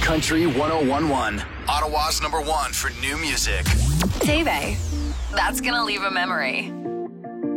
Country 1011. Ottawa's #1 for new music. Tave, that's gonna leave a memory.